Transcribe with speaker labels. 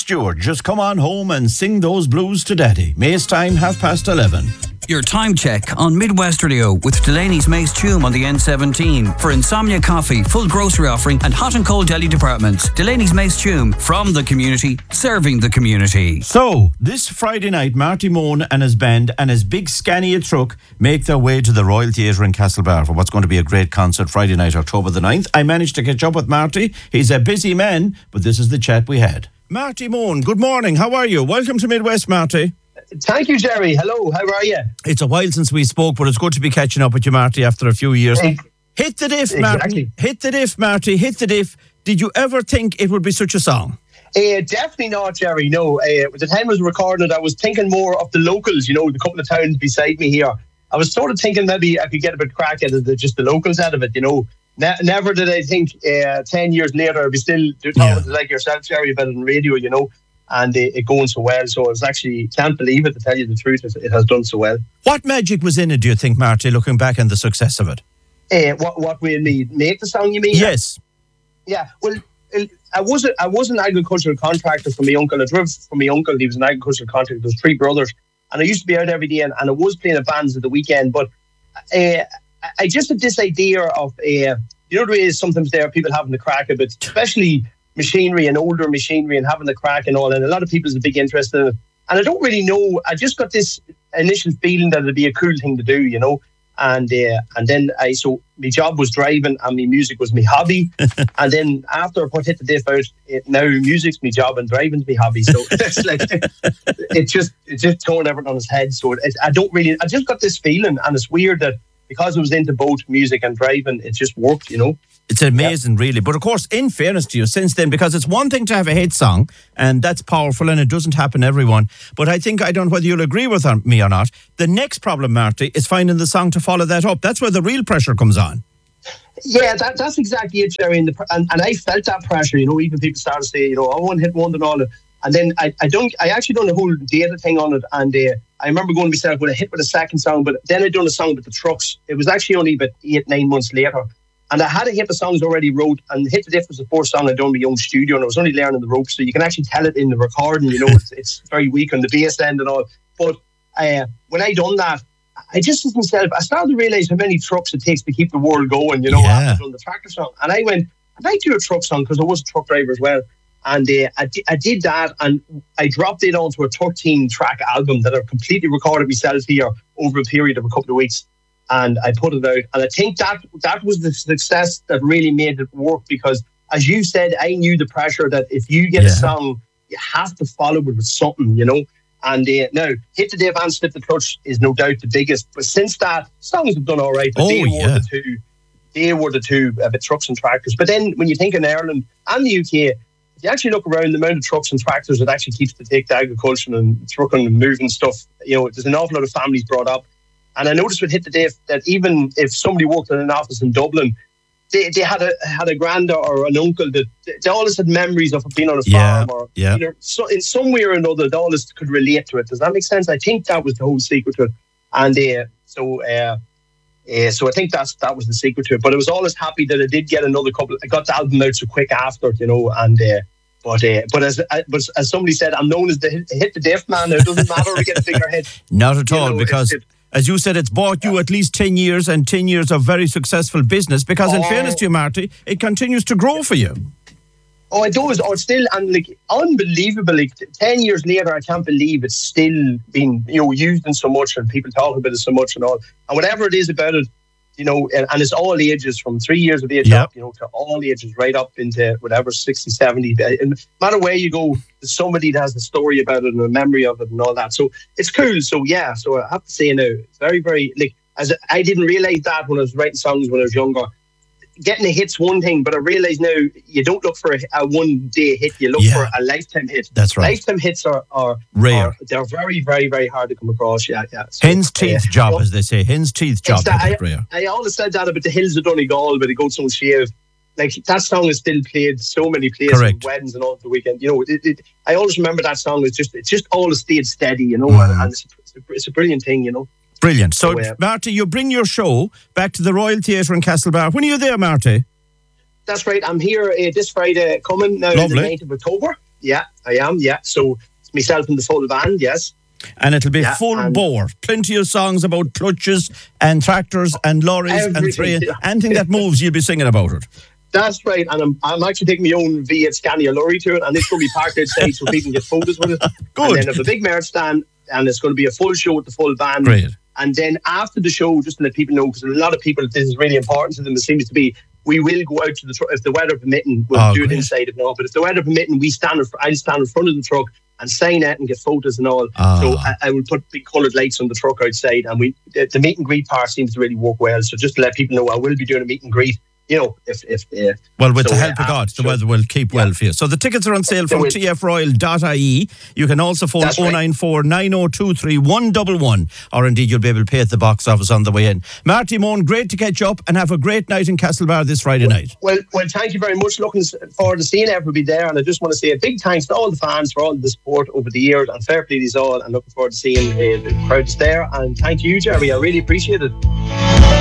Speaker 1: Stewart, just come on home and sing those blues to Daddy. May's time, 11:30.
Speaker 2: Your time check on Midwest Radio with Delaney's Mace Tume on the N17 for Insomnia Coffee, full grocery offering and hot and cold deli departments. Delaney's Mace Tume, from the community, serving the community.
Speaker 1: So, this Friday night, Marty Moan and his band and his big Scania truck make their way to the Royal Theatre in Castlebar for what's going to be a great concert Friday night, October the 9th. I managed to catch up with Marty. He's a busy man, but this is the chat we had. Marty Moan, good morning. How are you? Welcome to Midwest, Marty.
Speaker 3: Thank you, Jerry. Hello, how are you?
Speaker 1: It's a while since we spoke, but it's good to be catching up with you, Marty, after a few years. Hit the diff, Marty.
Speaker 3: Exactly.
Speaker 1: Hit the diff, Marty. Hit the diff. Did you ever think it would be such a song?
Speaker 3: Definitely not, Jerry. No. At the time I was recording it, I was thinking more of the locals, the couple of towns beside me here. I was sort of thinking maybe I could get a bit crack at it, just the locals out of it, Never did I think 10 years later I'd be still talking to like yourself, Jerry, about it on radio, and it going so well. So I was actually, can't believe it, to tell you the truth, it has done so well.
Speaker 1: What magic was in it, do you think, Marty, looking back on the success of it?
Speaker 3: What will make the song, you mean?
Speaker 1: Yes.
Speaker 3: Yeah, well, I was an agricultural contractor for my uncle. I drove for my uncle. He was an agricultural contractor. There was 3 brothers. And I used to be out every day, and I was playing at bands at the weekend. But I just had this idea of, the way is sometimes there are people having the crack a bit, especially machinery and older machinery and having the crack and all, and a lot of people has a big interest in it. And I don't really know, I just got this initial feeling that it'd be a cool thing to do, and then so my job was driving and my music was my hobby. And then after I hit the diff out, now music's my job and driving's my hobby. So it's like, it just turned everything on its head. So I just got this feeling, and it's weird that because I was into both music and driving, it just worked,
Speaker 1: It's amazing, really. But of course, in fairness to you, since then, because it's one thing to have a hit song, and that's powerful, and it doesn't happen to everyone. But I don't know whether you'll agree with me or not. The next problem, Marty, is finding the song to follow that up. That's where the real pressure comes on.
Speaker 3: Yeah, that's exactly it, Jerry. And I felt that pressure, even people started to say, I one hit wonder and all that. And then I actually done the whole data thing on it. And I remember going to myself with a hit with a second song, but then I done a song with the Trucks. It was actually only about 8-9 months later. And I had a heap of songs already wrote, and Hit the Diff was the first song I'd done in my own studio, and I was only learning the ropes, so you can actually tell it in the recording, it's very weak on the bass end and all. But when I done that, I just as myself, I started to realise how many trucks it takes to keep the world going, after I'd done the tractor song. And I went, I'd like to do a truck song, because I was a truck driver as well. And I did that, and I dropped it onto a 13-track album that I've completely recorded myself here over a period of a couple of weeks. And I put it out. And I think that was the success that really made it work, because, as you said, I knew the pressure that if you get a song, you have to follow it with something, And now, Hit the Diff and Slip the Clutch is no doubt the biggest. But since that, songs have done all right. But they were the two bit Trucks and Tractors. But then when you think in Ireland and the UK, if you actually look around, the amount of trucks and tractors that actually keeps to take the agriculture and trucking and moving stuff, there's an awful lot of families brought up. And I noticed with Hit the Diff that even if somebody worked in an office in Dublin, they had a granddad or an uncle that they always had memories of being on a farm or in some way or another, they always could relate to it. Does that make sense? I think that was the whole secret to it. And so I think that was the secret to it. But I was always happy that I did get another couple. I got the album out so quick after, and but as somebody said, I'm known as the Hit the Diff man. It doesn't matter to get a bigger hit.
Speaker 1: Not at all, because as you said, it's bought you at least 10 years and 10 years of very successful business, because in fairness to you, Marty, it continues to grow for you.
Speaker 3: Oh, it does. Or still, and unbelievable. 10 years later, I can't believe it's still being used in so much, and people talk about it so much and all. And whatever it is about it, and it's all ages, from 3 years of age up, to all ages, right up into whatever, 60, 70. And no matter where you go, there's somebody that has a story about it and a memory of it and all that. So it's cool. So so I have to say now, it's very, very, as I didn't realise that when I was writing songs when I was younger. Getting a hit's one thing, but I realise now you don't look for a one-day hit, you look for a lifetime hit.
Speaker 1: That's right.
Speaker 3: Lifetime hits are rare. They're very, very, very hard to come across, So,
Speaker 1: hen's teeth job, as they say. Hen's teeth job.
Speaker 3: I always said that about the Hills of Donegal, but it goes so shave. That song is still played so many places, weddings and all the weekend. I always remember that song. It's just always stayed steady, and it's a brilliant thing,
Speaker 1: Brilliant. So, Marty, you bring your show back to the Royal Theatre in Castlebar. When are you there, Marty?
Speaker 3: That's right. I'm here this Friday coming, now the 9th of October. Yeah, I am. Yeah, so it's myself and the full band. Yes.
Speaker 1: And it'll be full bore. Plenty of songs about clutches and tractors and lorries and train. Anything that moves, you'll be singing about it.
Speaker 3: That's right. And I'm actually taking my own V8 Scania lorry to it, and it's going to be parked outside so people can get photos with it.
Speaker 1: Good.
Speaker 3: And then have a big merch stand, and it's going to be a full show with the full band.
Speaker 1: Great.
Speaker 3: And then after the show, just to let people know, because a lot of people, this is really important to them, it seems to be, we will go out to the truck. If the weather permitting, we'll do it inside if not. But if the weather permitting, I'll stand in front of the truck and sign it and get photos and all. So I will put big coloured lights on the truck outside, and the meet and greet part seems to really work well. So just to let people know, I will be doing a meet and greet. You know,
Speaker 1: well, with the help of God, the weather will keep well for you. So the tickets are on sale from tfroyal.ie. You can also phone 094 9023 111, or indeed you'll be able to pay at the box office on the way in. Marty Moan, great to catch up, and have a great night in Castlebar this Friday night.
Speaker 3: Well, thank you very much. Looking forward to seeing everybody there, and I just want to say a big thanks to all the fans for all the support over the years, and fair play to you all, and looking forward to seeing the crowds there. And thank you, Jerry. I really appreciate it.